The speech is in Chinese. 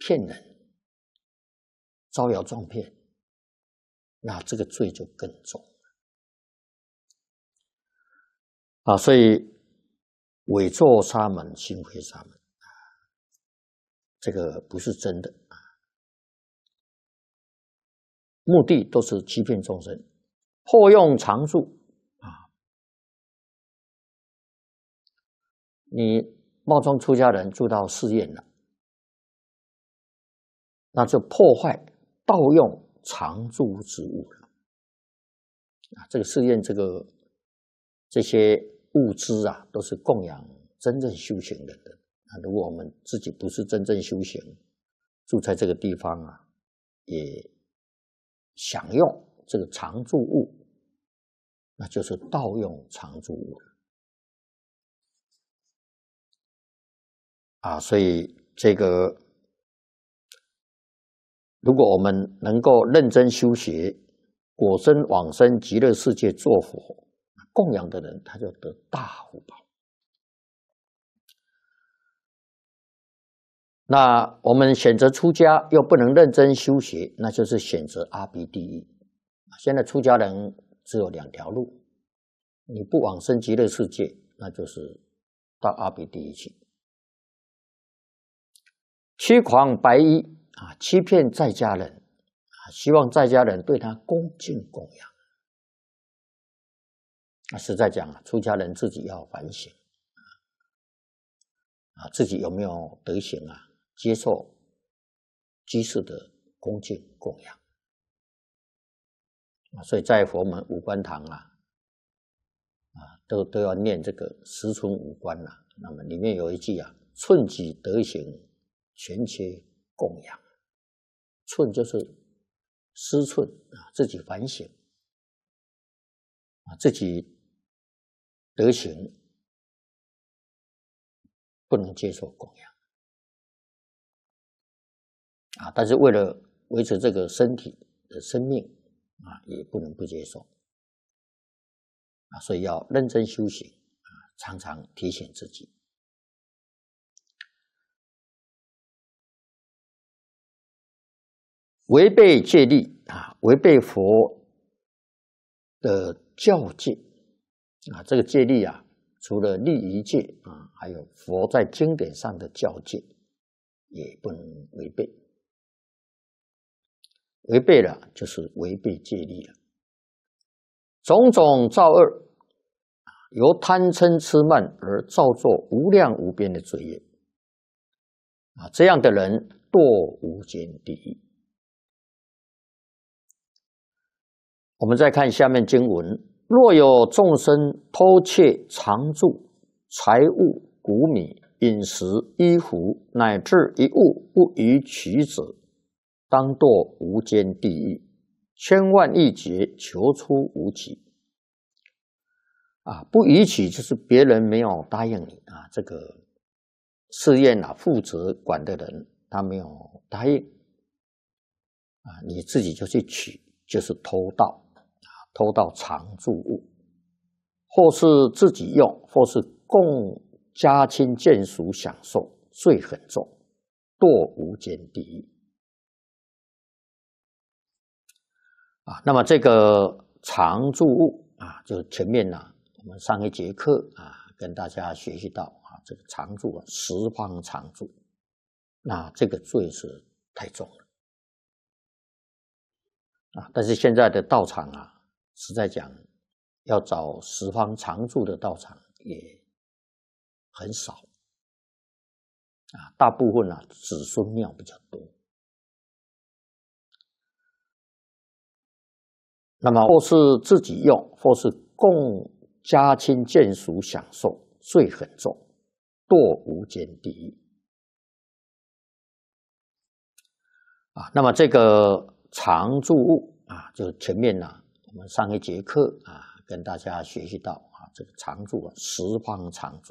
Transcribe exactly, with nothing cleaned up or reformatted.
骗人、招摇撞骗，那这个罪就更重了啊！所以伪作沙门，心非沙门，这个不是真的啊，目的都是欺骗众生，或用常住啊，你冒充出家人住到寺院了，那就破坏盗用常住之物了啊！这个寺院这个这些物资啊，都是供养真正修行人的啊。如果我们自己不是真正修行，住在这个地方啊，也享用这个常住物，那就是盗用常住物了啊。所以这个，如果我们能够认真修学，果真往生极乐世界做佛，供养的人他就得大福报。那我们选择出家又不能认真修学，那就是选择阿鼻地狱。现在出家人只有两条路，你不往生极乐世界，那就是到阿鼻地狱去。欺诳白衣啊，欺骗在家人啊，希望在家人对他恭敬供养。啊，实在讲啊，出家人自己要反省啊，自己有没有德行啊？接受居士的恭敬供养啊，所以在佛门五观堂啊，啊都都要念这个十存五观啊。那么里面有一句啊，寸己德行，全切供养。寸就是思忖啊，自己反省啊，自己德行不能接受供养啊，但是为了维持这个身体的生命啊，也不能不接受啊，所以要认真修行啊，常常提醒自己。违背戒律啊，违背佛的教戒啊，这个戒律啊，除了律仪戒啊，还有佛在经典上的教戒，也不能违背。违背了就是违背戒律了。种种造恶，由贪嗔痴慢而造作无量无边的罪业啊，这样的人堕无间地狱。我们再看下面经文：若有众生偷窃常住、财物、谷米、饮食、衣服，乃至一物不予取者，当堕无间地狱，千万亿劫求出无期。啊，不予取就是别人没有答应你啊，这个寺院啊负责管的人他没有答应啊，你自己就去取，就是偷盗。偷盗常住物，或是自己用，或是供家亲眷属享受，罪很重，堕无间地狱啊。那么这个常住物啊，就前面呢、啊，我们上一节课啊，跟大家学习到啊，这个常住啊，十方常住，那这个罪是太重了啊。但是现在的道场啊，实在讲，要找十方常住的道场也很少啊，大部分啊子孙庙比较多。那么或是自己用，或是供家亲眷属享受，罪很重，堕无间地狱啊。那么这个常住物啊，就前面呢、啊。我们上一节课啊，跟大家学习到啊，这个常住啊，十方常住。